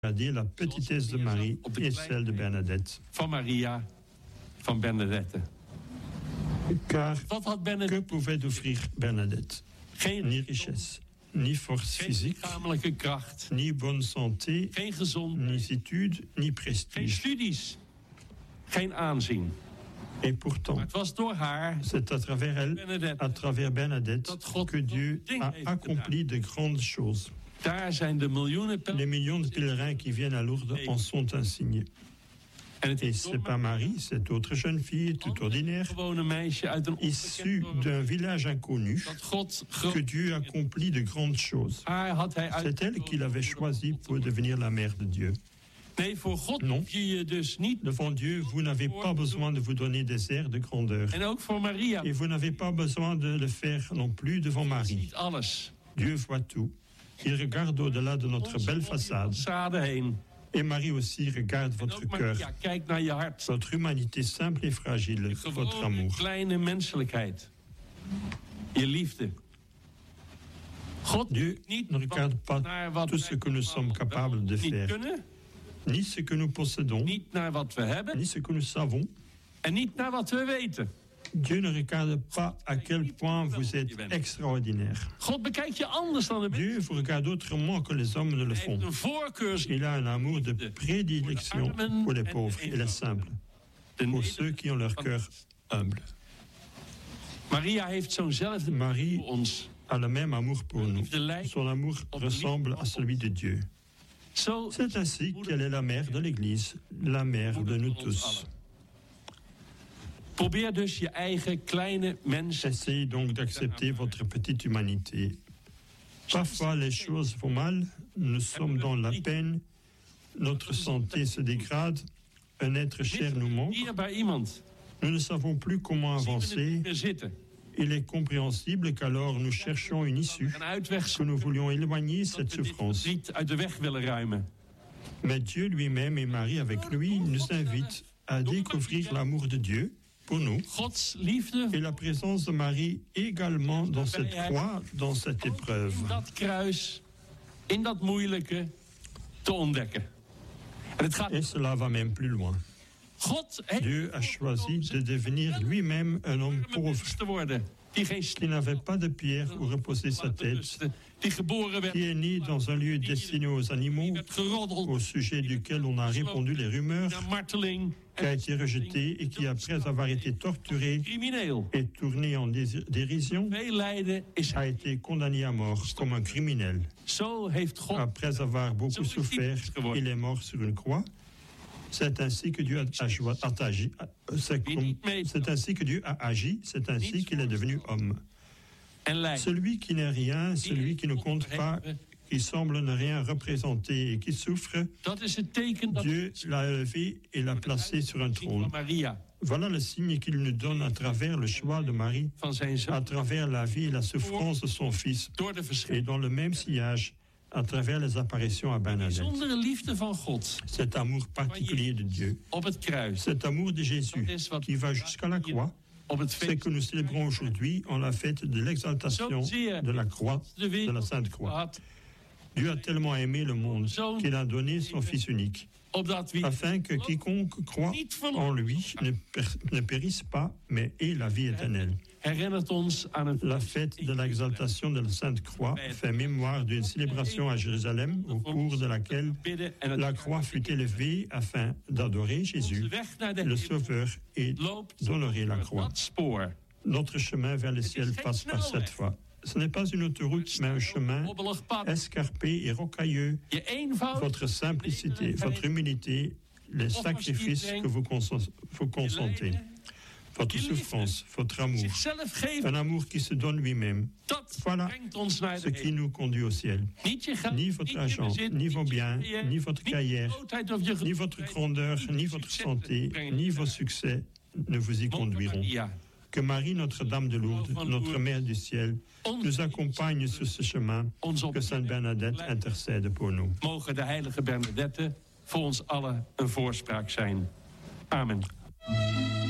la petitesse de Marie et celle de Bernadette. Van Maria, van Bernadette. Car Wat had que Bernadette? pouvait offrir Bernadette? Geen Ni richesse, ni force geen physique, lichamelijke kracht, ni bonne santé, geen gezondheid, ni études, ni geen prestige. studies, geen aanzien. Et pourtant, Maar het was door haar, c'est à travers elle, Bernadette, à travers Bernadette, dat God que Dieu dingen a heeft accompli de grandes choses. Daar zijn de miljoenen Les millions de pèlerins qui viennent à Lourdes en sont insignés. En het Et is c'est pas Marie, cette autre jeune fille tout ordinaire, gewone meisje uit een issue onbekend dorp, d'un village inconnu, dat God que Dieu accomplit de grandes choses. haar had hij C'est elle qu'il avait choisie pour devenir la mère de Dieu. Nee, voor God Non. hoef je je dus niet. Devant Dieu, vous n'avez pas besoin de vous donner des airs de grandeur. En ook voor Maria. Et vous n'avez pas besoin de le faire non plus devant Marie. Niet alles. Dieu voit tout. Il regarde au-delà de notre belle façade. Façade heen. Et Marie aussi regarde En votre ook cœur, Maria kijkt naar je hart. votre humanité simple et fragile, votre Gewone amour. kleine menselijkheid. Je liefde. God Dieu niet ne regarde pas naar wat tout ce que nous sommes capables de niet faire, kunnen, ni ce que nous possédons, niet naar wat we hebben ni ce que nous savons. en niet naar wat we weten. Dieu ne regarde pas à quel point vous êtes extraordinaire. God bekijkt je anders dan de mensen. Dieu vous regarde autrement que les hommes ne le Hij font. heeft een voorkeur. Il a un amour de prédilection pour les pauvres et les simples, pour ceux qui ont leur cœur humble. Maria heeft zo'nzelfde Marie voor ons. a le même amour pour nous. Son amour ressemble à celui de Dieu. Zo C'est ainsi qu'elle est la mère de l'Église, la mère de nous tous. probeer dus je eigen kleine mens. Essayez donc d'accepter votre petite humanité. Parfois, les choses vont mal, nous sommes dans la peine, notre santé se dégrade, un être cher nous manque, Hier bij iemand. nous ne savons plus comment Zien we het avancer. niet meer zitten. Il est compréhensible qu'alors nous cherchions une issue, Een uitweg que nous voulions éloigner dat cette we dit souffrance. verdriet uit de weg willen ruimen. Mais Dieu lui-même et Marie avec lui nous invitent à découvrir l'amour de Dieu pour nous Gods liefde et la présence de Marie également dans cette croix, dans cette épreuve. in dat kruis, in dat moeilijke, te ontdekken. En het gaat. Et cela va même plus loin. God heeft Dieu a choisi de devenir lui-même un homme pauvre, te worden. Die geen qui n'avait pas de pierre où reposer sa tête, die geboren werd. qui est né dans un lieu destiné aux Die animaux, werd geroddeld. au sujet duquel on a répandu les rumeurs, Naar marteling. qui a été rejeté et qui, après avoir été torturé Crimineel. et tourné en dérision, Veel lijden is a hij. été condamné à mort comme un criminel. Zo heeft God. Après avoir beaucoup souffert, il est mort sur une croix. C'est ainsi que Dieu a agi. C'est ainsi que Dieu a agi. C'est ainsi qu'il est devenu homme. En lijden. Celui qui n'est rien, celui qui ne compte pas, qui semble ne rien représenter et qui souffre, Dat is het teken dat Dieu l'a élevé et l'a placé sur un van trône. Maria Voilà le signe qu'il nous donne à travers le choix de Marie, van zijn à zoon travers la vie et la souffrance de son fils, door de et verschrikkelijke dans le même sillage, à travers les apparitions à Bernadette. bijzondere liefde van God Cet amour particulier de Dieu, op het kruis, cet amour de Jésus qui va jusqu'à la croix, op het c'est feest que nous célébrons aujourd'hui en la fête de l'exaltation de la croix, de de la wereld Sainte Croix. gehad, Dieu a tellement aimé le monde qu'il a donné son Fils unique, opdat wie afin que quiconque croit en lui ne périsse pas, mais ait la vie éternelle. herinnert ons aan een La fête de l'exaltation de la Sainte Croix fait mémoire d'une célébration à Jérusalem au cours de laquelle bidden en la het croix fut élevée afin d'adorer Jésus, weg naar de le hemel Sauveur, et loopt d'honorer la door croix. dat spoor. Notre chemin vers le ciel passe par cette voie. Ce n'est pas une autoroute, mais un chemin Hobbelig pad. escarpé et rocailleux. Je eenvoud, Votre simplicité, votre humilité, les sacrifices que vous consentez, votre souffrance, votre amour, zichzelf geven, un amour qui se donne lui-même. dat Voilà brengt ons naar ce de qui hemel. nous conduit au ciel. Niet je geld, Ni niet votre je argent, bezit, ni niet vos je biens, carrière, ni votre niet je carrière, grootheid of je ni geluk votre grandeur, ni votre santé, ni vos succès ne vous y conduiront. Ja. Que Marie, Notre-Dame de Lourdes, notre Mère du ciel, nous accompagne sur ce chemin. Que Sainte Bernadette intercède pour nous. Mogen de heilige Bernadette voor ons allen een voorspraak zijn. Amen.